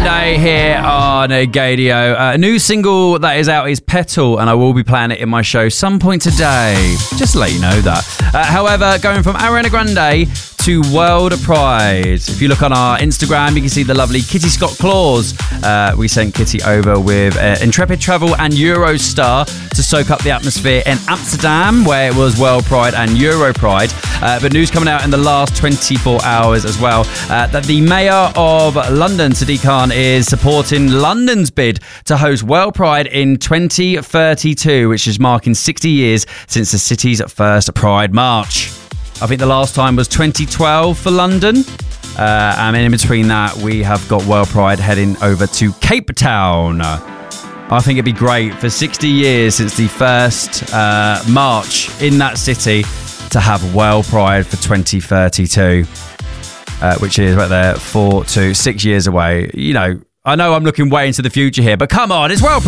Grande here on Gadio. A new single that is out is Petal, and I will be playing it in my show some point today. Just to let you know that. However, going from Ariana Grande to World Pride. If you look on our Instagram, you can see the lovely Kitty Scott Claus. We sent Kitty over with Intrepid Travel and Eurostar to soak up the atmosphere in Amsterdam, where it was World Pride and Euro Pride. But news coming out in the last 24 hours as well, that the Mayor of London, Sadiq Khan, is supporting London's bid to host World Pride in 2032, which is marking 60 years since the city's first Pride March. I think the last time was 2012 for London. And in between that, we have got World Pride heading over to Cape Town. I think it'd be great for 60 years since the first march in that city to have World Pride for 2032, which is right there 4 to 6 years away. You know, I know I'm looking way into the future here, but come on, it's World Pride.